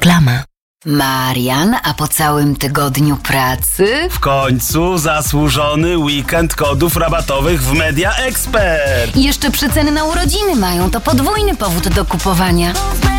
Reklama. Marian, a po całym tygodniu pracy? W końcu zasłużony weekend kodów rabatowych w Media Expert. I jeszcze przeceny na urodziny mają, to podwójny powód do kupowania.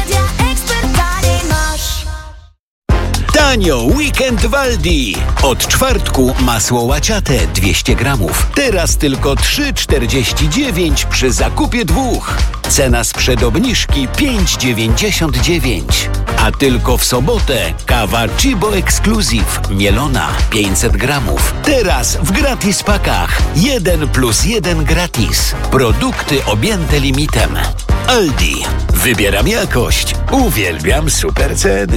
Tanio weekend w Aldi. Od czwartku masło łaciate 200 gramów. Teraz tylko 3,49 przy zakupie dwóch. Cena sprzed obniżki 5,99. A tylko w sobotę kawa Chibo Exclusive mielona 500 gramów. Teraz w gratis pakach 1+1 gratis. Produkty objęte limitem. Aldi. Wybieram jakość. Uwielbiam super ceny.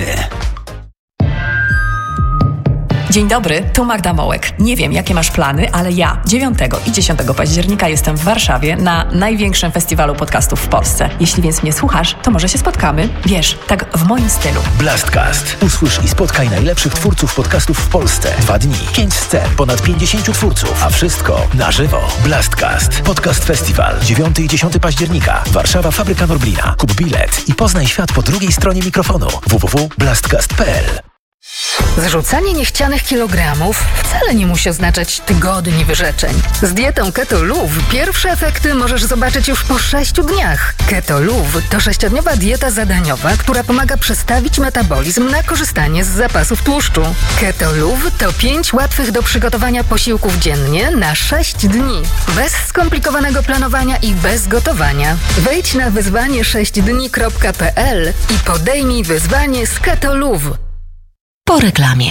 Dzień dobry, tu Magda Mołek. Nie wiem, jakie masz plany, ale ja 9 i 10 października jestem w Warszawie na największym festiwalu podcastów w Polsce. Jeśli więc mnie słuchasz, to może się spotkamy. Wiesz, tak w moim stylu. Blastcast. Usłysz i spotkaj najlepszych twórców podcastów w Polsce. 2 dni, 5 scen, ponad 50 twórców, a wszystko na żywo. Blastcast. Podcast Festiwal. 9 i 10 października. Warszawa, Fabryka Norblina. Kup bilet i poznaj świat po drugiej stronie mikrofonu. www.blastcast.pl. Zrzucanie niechcianych kilogramów wcale nie musi oznaczać tygodni wyrzeczeń. Z dietą Keto Luv pierwsze efekty możesz zobaczyć już po 6 dniach. Keto Luv to 6-dniowa dieta zadaniowa, która pomaga przestawić metabolizm na korzystanie z zapasów tłuszczu. Keto Luv to 5 łatwych do przygotowania posiłków dziennie na 6 dni. Bez skomplikowanego planowania i bez gotowania. Wejdź na wyzwanie6dni.pl i podejmij wyzwanie z Keto Luv. Po reklamie.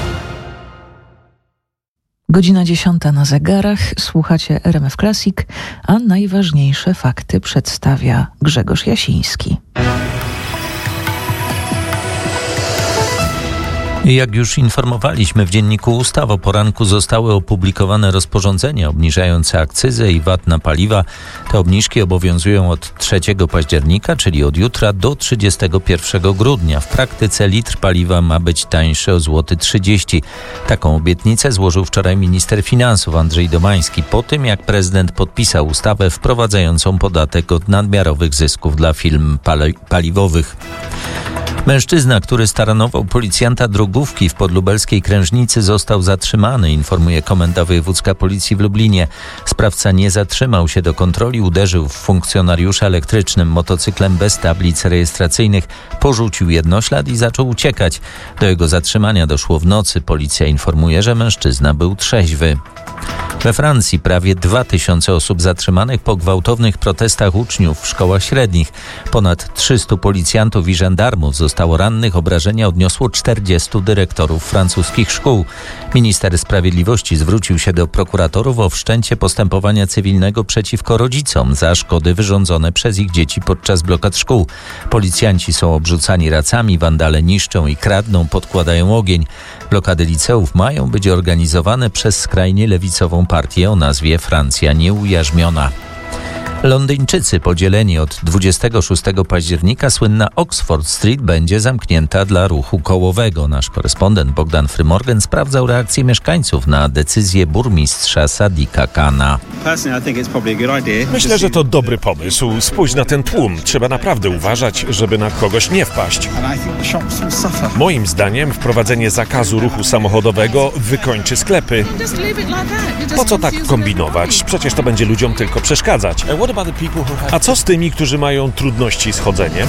Godzina 10 na zegarach, słuchacie RMF Classic, a najważniejsze fakty przedstawia Grzegorz Jasiński. Jak już informowaliśmy w Dzienniku Ustaw, o poranku zostały opublikowane rozporządzenia obniżające akcyzę i VAT na paliwa. Te obniżki obowiązują od 3 października, czyli od jutra do 31 grudnia. W praktyce litr paliwa ma być tańszy o złoty 30. Taką obietnicę złożył wczoraj minister finansów Andrzej Domański po tym, jak prezydent podpisał ustawę wprowadzającą podatek od nadmiarowych zysków dla firm paliwowych. Mężczyzna, który staranował policjanta drogówki w podlubelskiej Krężnicy, został zatrzymany, informuje Komenda Wojewódzka Policji w Lublinie. Sprawca nie zatrzymał się do kontroli, uderzył w funkcjonariusza elektrycznym motocyklem bez tablic rejestracyjnych, porzucił jednoślad i zaczął uciekać. Do jego zatrzymania doszło w nocy. Policja informuje, że mężczyzna był trzeźwy. We Francji prawie 2000 osób zatrzymanych po gwałtownych protestach uczniów w szkołach średnich. Ponad 300 policjantów i żandarmów zostało rannych. Obrażenia odniosło 40 dyrektorów francuskich szkół. Minister Sprawiedliwości zwrócił się do prokuratorów o wszczęcie postępowania cywilnego przeciwko rodzicom za szkody wyrządzone przez ich dzieci podczas blokad szkół. Policjanci są obrzucani racami, wandale niszczą i kradną, podkładają ogień. Blokady liceów mają być organizowane przez skrajnie lewicową partię o nazwie Francja Nieujarzmiona. Londyńczycy podzieleni od 26 października słynna Oxford Street będzie zamknięta dla ruchu kołowego. Nasz korespondent Bogdan Frymorgan sprawdzał reakcję mieszkańców na decyzję burmistrza Sadika Khana. Myślę, że to dobry pomysł. Spójrz na ten tłum. Trzeba naprawdę uważać, żeby na kogoś nie wpaść. Moim zdaniem wprowadzenie zakazu ruchu samochodowego wykończy sklepy. Po co tak kombinować? Przecież to będzie ludziom tylko przeszkadzać. A co z tymi, którzy mają trudności z chodzeniem?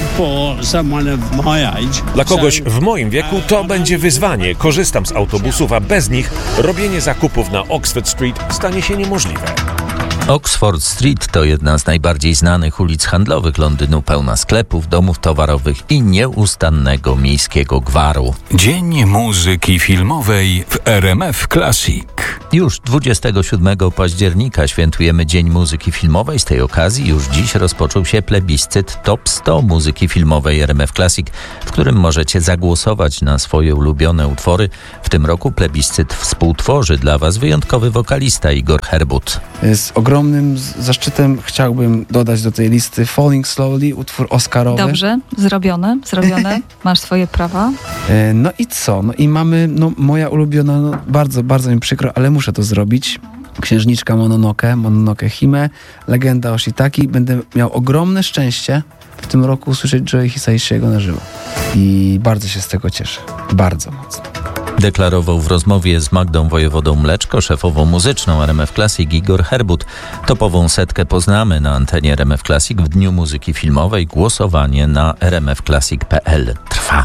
Dla kogoś w moim wieku to będzie wyzwanie. Korzystam z autobusów, a bez nich robienie zakupów na Oxford Street stanie się niemożliwe. Oxford Street to jedna z najbardziej znanych ulic handlowych Londynu, pełna sklepów, domów towarowych i nieustannego miejskiego gwaru. Dzień muzyki filmowej w RMF Classic. Już 27 października świętujemy Dzień Muzyki Filmowej. Z tej okazji już dziś rozpoczął się plebiscyt Top 100 muzyki filmowej RMF Classic, w którym możecie zagłosować na swoje ulubione utwory. W tym roku plebiscyt współtworzy dla Was wyjątkowy wokalista Igor Herbut. Z ogromnym zaszczytem chciałbym dodać do tej listy Falling Slowly, utwór oscarowy. Dobrze, zrobione. Masz swoje prawa. No i co? No i mamy, moja ulubiona, bardzo, bardzo mi przykro, ale muszę to zrobić. Księżniczka Mononoke Hime, legenda o Shitaki. Będę miał ogromne szczęście w tym roku usłyszeć Joey Hisaissiego na żywo. I bardzo się z tego cieszę. Bardzo mocno. Deklarował w rozmowie z Magdą Wojewodą Mleczko, szefową muzyczną RMF Classic Igor Herbut. Topową setkę poznamy na antenie RMF Classic w Dniu Muzyki Filmowej. Głosowanie na rmfclassic.pl trwa.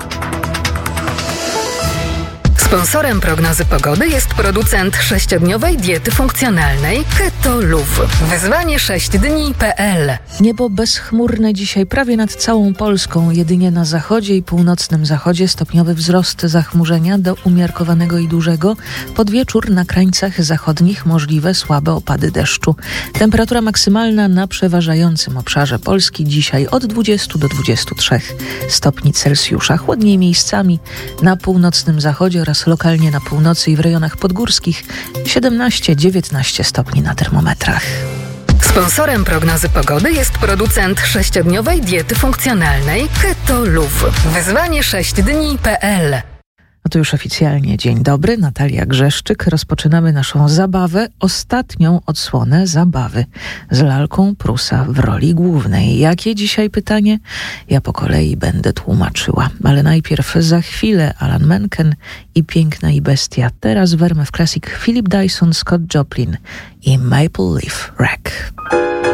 Sponsorem prognozy pogody jest producent 6-dniowej diety funkcjonalnej Keto Luv. Wyzwanie 6dni.pl. Niebo bezchmurne dzisiaj prawie nad całą Polską. Jedynie na zachodzie i północnym zachodzie stopniowy wzrost zachmurzenia do umiarkowanego i dużego. Pod wieczór na krańcach zachodnich możliwe słabe opady deszczu. Temperatura maksymalna na przeważającym obszarze Polski dzisiaj od 20 do 23 stopni Celsjusza. Chłodniej miejscami na północnym zachodzie oraz lokalnie na północy i w rejonach podgórskich 17-19 stopni na termometrach. Sponsorem prognozy pogody jest producent 6-dniowej diety funkcjonalnej Keto Luv. Wyzwanie 6dni.pl. No to już oficjalnie dzień dobry, Natalia Grzeszczyk. Rozpoczynamy naszą zabawę, ostatnią odsłonę zabawy z lalką Prusa w roli głównej. Jakie dzisiaj pytanie? Ja po kolei będę tłumaczyła. Ale najpierw za chwilę Alan Menken i Piękna i Bestia. Teraz w RMF Classic Philip Dyson, Scott Joplin i Maple Leaf Rack.